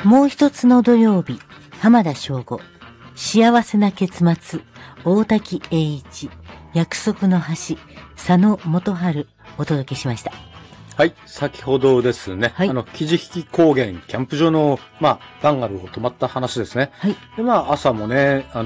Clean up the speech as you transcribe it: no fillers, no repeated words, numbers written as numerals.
もう一つの土曜日、浜田省吾、幸せな結末、大滝栄一、約束の橋、佐野元春、お届けしました。 はい、先ほどですね、 はい、 木地引高原キャンプ場の、バンガローを泊まった話ですね。 はい。 で、朝もね、